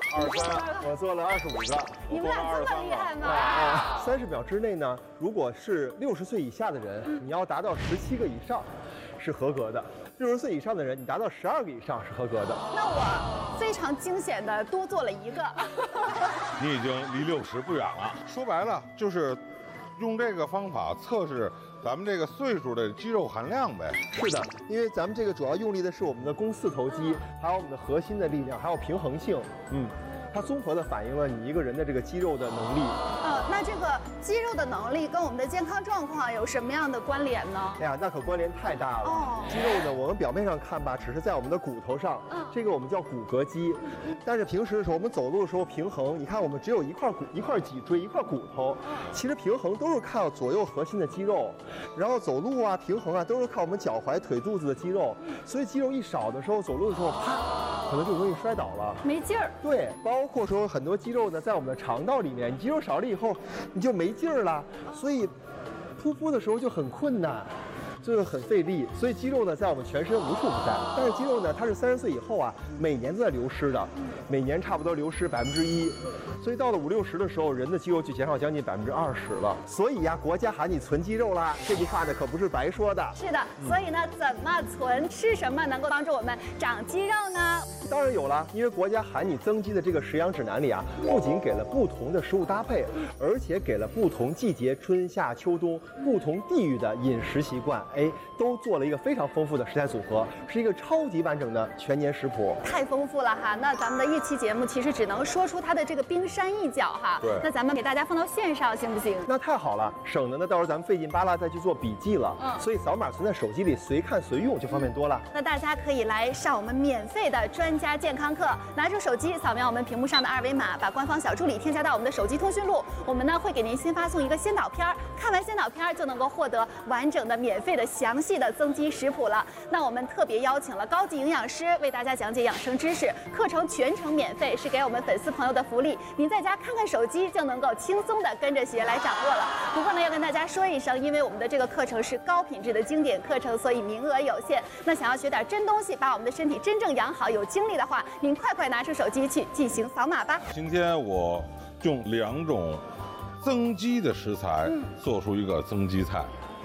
23，我做了25个。 你们俩这么厉害吗 ？30秒之内呢，如果是60岁以下的人，你要达到17个以上，是合格的；60岁以上的人，你达到12个以上是合格的。 那我非常惊险的多做了1个。 你已经离60不远了。说白了就是用这个方法测试咱们这个岁数的肌肉含量呗。 是的，因为咱们这个主要用力的是我们的肱四头肌，还有我们的核心的力量，还有平衡性。它综合的反映了你一个人的这个肌肉的能力。 那这个肌肉的能力跟我们的健康状况有什么样的关联呢？ 哎呀，那可关联太大了。肌肉呢，我们表面上看吧，只是在我们的骨头上，这个我们叫骨骼肌。但是平时的时候，我们走路的时候平衡，你看我们只有一块脊椎，一块骨头，其实平衡都是靠左右核心的肌肉，然后走路啊、平衡啊，都是靠我们脚踝、腿肚子的肌肉。所以肌肉一少的时候，走路的时候啪，可能就容易摔倒了， 没劲儿。 对，包括说很多肌肉呢，在我们的肠道里面，你肌肉少了以后，你就没劲儿了，所以噗噗的时候就很困难，就是很费力。所以肌肉呢，在我们全身无处不在。但是肌肉呢，它是30岁以后啊，每年都在流失的，每年差不多流失1%。所以到了50、60的时候，人的肌肉就减少将近20%了。所以呀，国家喊你存肌肉啦，这句话呢可不是白说的。 是的，所以呢，怎么存？吃什么能够帮助我们长肌肉呢？ 当然有了，因为国家喊你增肌的这个食养指南里啊，不仅给了不同的食物搭配，而且给了不同季节春夏秋冬不同地域的饮食习惯，都做了一个非常丰富的食材组合，是一个超级完整的全年食谱。 太丰富了哈！那咱们的一期节目其实只能说出它的这个冰山一角哈。 对。 那咱们给大家放到线上行不行？ 那太好了，省得呢到时候咱们费劲巴拉再去做笔记了。所以扫码存在手机里，随看随用就方便多了。 那大家可以来上我们免费的专家健康课，拿出手机扫描我们屏幕上的2维码，把官方小助理添加到我们的手机通讯录，我们呢会给您新发送一个先导片，看完先导片就能够获得完整的免费的详细的增肌食谱了。那我们特别邀请了高级营养师为大家讲解养生知识，课程全程免费，是给我们粉丝朋友的福利。您在家看看手机就能够轻松的跟着学来掌握了。不过呢，要跟大家说一声，因为我们的这个课程是高品质的经典课程，所以名额有限。那想要学点真东西，把我们的身体真正养好，有精力的话，您快拿出手机去进行扫码吧。 今天我用2种增肌的食材做出一个增肌菜。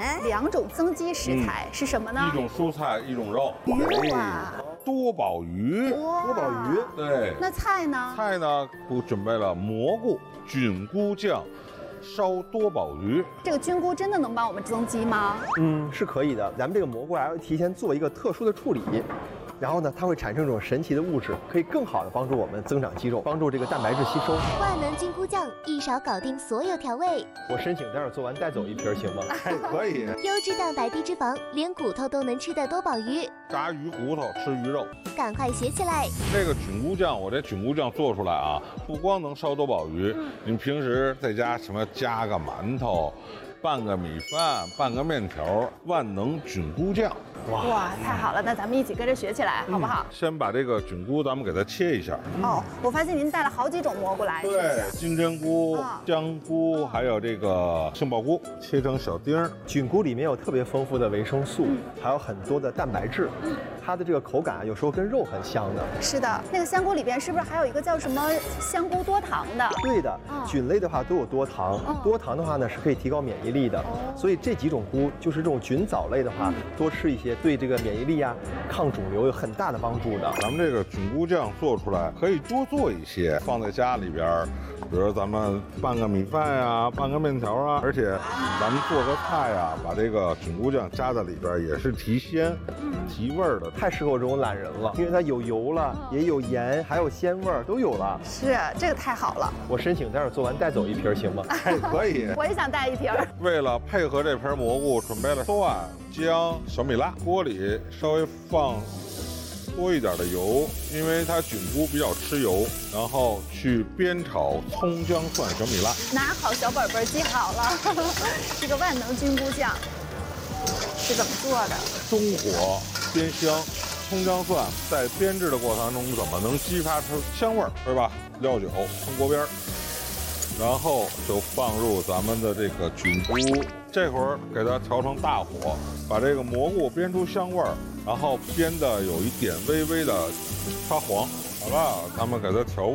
2种增肌食材是什么呢？ 一种蔬菜，一种肉。 鱼啊， 多宝鱼。 多宝鱼。 对。 那菜呢？ 菜呢，我准备了蘑菇、菌菇酱、烧多宝鱼。 这个菌菇真的能帮我们增肌吗？ 是可以的。咱们这个蘑菇还要提前做一个特殊的处理。然后呢，它会产生一种神奇的物质，可以更好的帮助我们增长肌肉，帮助这个蛋白质吸收。 万能菌菇酱一勺搞定所有调味。 我申请待会儿做完带走1瓶行吗？ 可以。 优质蛋白低脂肪，连骨头都能吃的多宝鱼。 炸鱼骨头，吃鱼肉。 赶快学起来！ 这个菌菇酱，我这菌菇酱做出来啊，不光能烧多宝鱼，你平时在家什么加个馒头，拌个米饭，拌个面条，万能菌菇酱。 哇，太好了！那咱们一起跟着学起来，好不好？ 先把这个菌菇咱们给它切一下。 我发现您带了好几种蘑菇来。 对，金针菇、香菇，还有这个杏鲍菇，切成小丁儿。 菌菇里面有特别丰富的维生素，还有很多的蛋白质。它的这个口感有时候跟肉很像的。 是的，那个香菇里边是不是还有一个叫什么香菇多糖的？ 对的，菌类的话都有多糖，多糖的话呢是可以提高免疫力的。所以这几种菇就是这种菌藻类的话，多吃一些，对这个免疫力啊、抗肿瘤有很大的帮助的。 咱们这个菌菇酱做出来可以多做一些，放在家里边，比如咱们拌个米饭呀、拌个面条啊，而且咱们做个菜呀，把这个菌菇酱加在里边也是提鲜、提味儿的。 太适合我这种懒人了，因为它有油了，也有盐，还有鲜味儿都有了。 是，这个太好了。 我申请待会儿做完带走1瓶行吗？ 可以。 我也想带1瓶。 为了配合这盆蘑菇，准备了蒜、姜、小米辣，锅里稍微放多一点的油，因为它菌菇比较吃油，然后去煸炒葱姜蒜小米辣。 拿好小本本记好了，这个万能菌菇酱是怎么做的？ 中火煸香，葱姜蒜在煸制的过程中怎么能激发出香味儿，对吧？料酒冲锅边儿，然后就放入咱们的这个菌菇，这会儿给它调成大火，把这个蘑菇煸出香味儿，然后煸的有一点微微的发黄。好了，咱们给它调味。